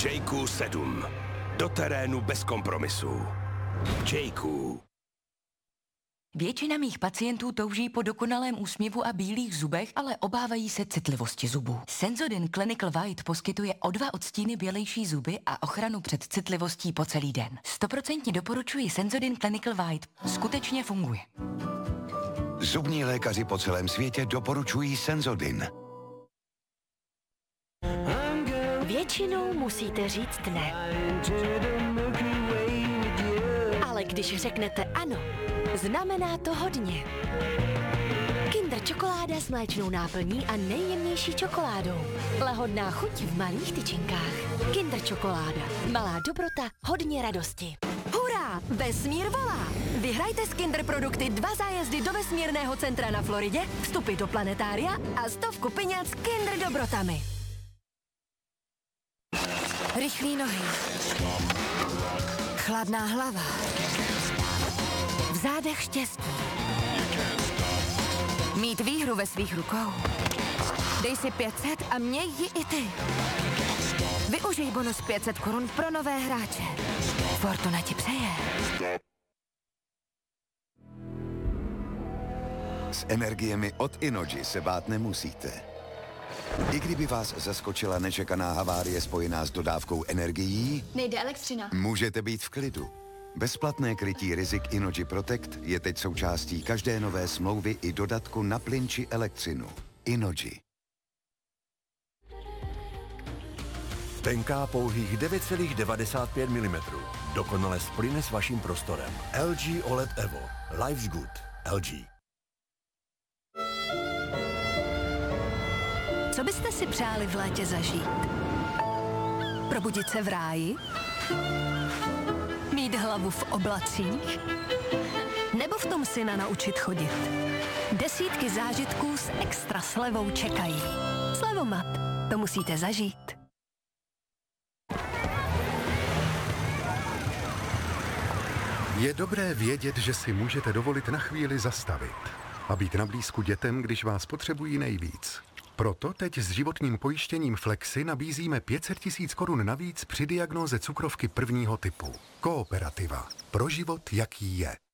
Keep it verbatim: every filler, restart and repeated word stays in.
J Q sedm. Do terénu bez kompromisů. J Q. Většina mých pacientů touží po dokonalém úsměvu a bílých zubech, ale obávají se citlivosti zubů. Sensodyne Clinical White poskytuje o dva odstíny bělejší zuby a ochranu před citlivostí po celý den. Stoprocentně doporučuji Sensodyne Clinical White. Skutečně funguje. Zubní lékaři po celém světě doporučují Sensodyne. Většinou musíte říct ne. Ale když řeknete ano, znamená to hodně. Kinder čokoláda s mléčnou náplní a nejjemnější čokoládou. Lahodná chuť v malých tyčinkách. Kinder čokoláda. Malá dobrota, hodně radosti. Hurá! Vesmír volá! Vyhrajte z Kinder produkty dva zájezdy do vesmírného centra na Floridě, vstupy do planetária a stovku peněz s Kinder dobrotami. Rychlý nohy. Chladná hlava. V zádech štěstí. Mít výhru ve svých rukou. Dej si pět set a měj ji i ty. Využij bonus pět set korun pro nové hráče. Fortuna ti přeje. S energiemi od Inoji se bát nemusíte. I kdyby vás zaskočila nečekaná havárie spojená s dodávkou energií, nejde elektřina. Můžete být v klidu. Bezplatné krytí rizik Inoji Protect je teď součástí každé nové smlouvy i dodatku na plyn či elektřinu. Inoji. Tenká pouhých devět celá devadesát pět milimetrů. Dokonale splyne s vaším prostorem. L G O L E D Evo. Life's good. L G. Co byste si přáli v létě zažít? Probudit se v ráji? Mít hlavu v oblacích? Nebo v tom syna naučit chodit? Desítky zážitků s extra slevou čekají. Slevomat. To musíte zažít. Je dobré vědět, že si můžete dovolit na chvíli zastavit a být na blízku dětem, když vás potřebují nejvíc. Proto teď s životním pojištěním Flexi nabízíme pět set tisíc korun navíc při diagnóze cukrovky prvního typu. Kooperativa. Pro život, jaký je.